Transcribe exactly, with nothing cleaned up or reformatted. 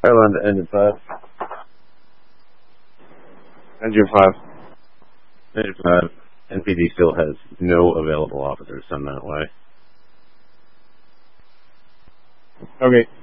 Ireland, engine five. Engine five. Engine five. N P D still has no available officers. Send that way. Okay.